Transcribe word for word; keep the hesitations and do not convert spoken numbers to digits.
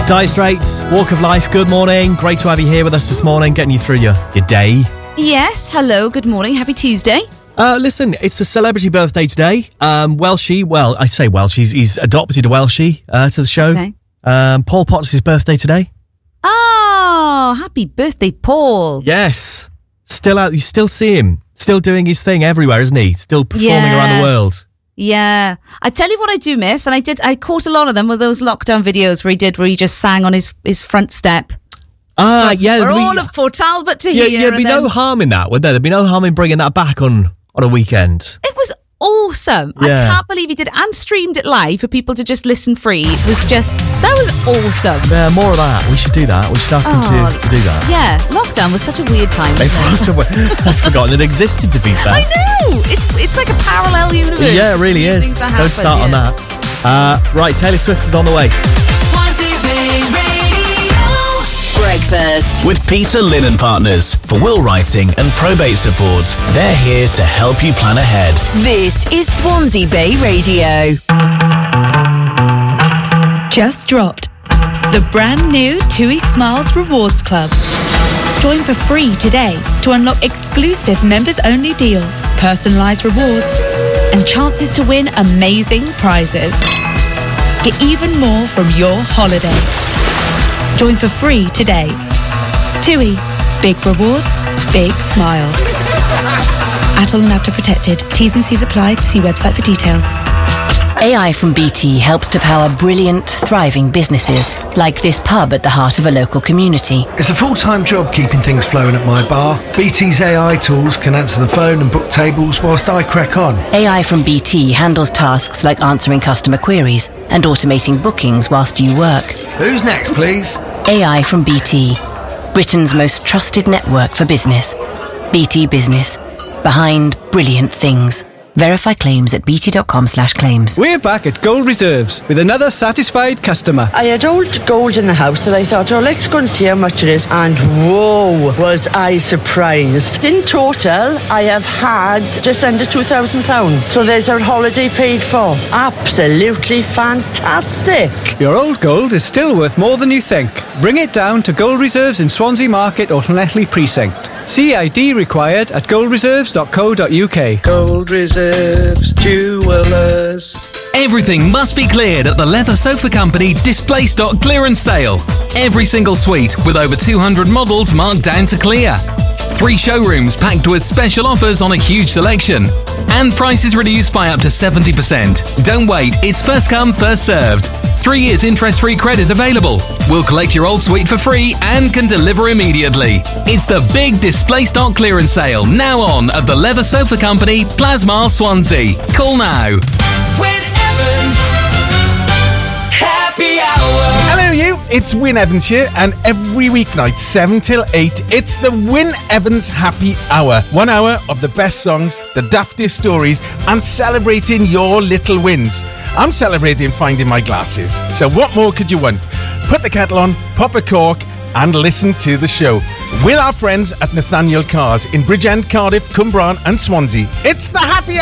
Dire Straits, Walk of Life, good morning. Great to have you here with us this morning, getting you through your, your day. Yes, hello, good morning, happy Tuesday. Uh, listen, it's a celebrity birthday today. Um, Welshie, well, I say Welsh, he's, he's adopted a Welshie uh, to the show. Okay. Um, Paul Potts' his birthday today. Oh, happy birthday, Paul. Yes. Still out, you still see him. Still doing his thing everywhere, isn't he? Still performing Yeah. around the world. Yeah. I tell you what I do miss, and I did, I caught a lot of them with those lockdown videos where he did, where he just sang on his, his front step. Ah, Like, yeah. For there'd be- all of Port Talbot to yeah, hear. yeah, there'd be and no then- harm in that, would there? There'd be no harm in bringing that back on, on a weekend. It was awesome. Yeah. I can't believe he did, and streamed it live for people to just listen free. It was just, that was awesome. Yeah, more of that. We should do that. We should ask him Oh, to, to do that. Yeah, lockdown was such a weird time. They've wasn't it? also, I'd forgotten it existed, to be fair. I know. It's it's like a parallel universe. Yeah, it really New is. things that Don't happen, start on yeah. that. Uh, right, Taylor Swift is on the way. Breakfast. With Peter Lynn Partners for will writing and probate support. They're here to help you plan ahead. This is Swansea Bay Radio. Just dropped. The brand new TUI Smiles Rewards Club. Join for free today to unlock exclusive members-only deals, personalised rewards, and chances to win amazing prizes. Get even more from your holiday. Join for free today. TUI. Big rewards, big smiles. Atoll and After Protected. T's and C's apply. See website for details. A I from B T helps to power brilliant, thriving businesses, like this pub at the heart of a local community. It's a full-time job keeping things flowing at my bar. B T's A I tools can answer the phone and book tables whilst I crack on. A I from B T handles tasks like answering customer queries and automating bookings whilst you work. Who's next, please? A I from B T, Britain's most trusted network for business. B T Business, behind brilliant things. Verify claims at bt.com slash claims. We're back at Gold Reserves with another satisfied customer. I had old gold in the house that I thought, oh, let's go and see how much it is. And whoa, was I surprised. In total, I have had just under two thousand pounds. So there's our holiday paid for. Absolutely fantastic. Your old gold is still worth more than you think. Bring it down to Gold Reserves in Swansea Market or Llanelli Precinct. C I D required at gold reserves dot co dot uk. Gold Reserves Jewelers. Everything must be cleared at the Leather Sofa Company display stock clearance sale. Every single suite with over two hundred models marked down to clear. Three showrooms packed with special offers on a huge selection. And prices reduced by up to seventy percent. Don't wait, it's first come, first served. Three years interest-free credit available. We'll collect your old suite for free and can deliver immediately. It's the big display stock clearance sale now on at the Leather Sofa Company, Plasmar, Swansea. Call now. Win Evans Happy Hour. Hello you, it's Win Evans here, and every weeknight seven till eight it's the Win Evans Happy Hour. One hour of the best songs, the daftest stories, and celebrating your little wins. I'm celebrating finding my glasses, so what more could you want? Put the kettle on, pop a cork, and listen to the show with our friends at Nathaniel Cars in Bridgend, Cardiff, Cwmbran and Swansea. It's the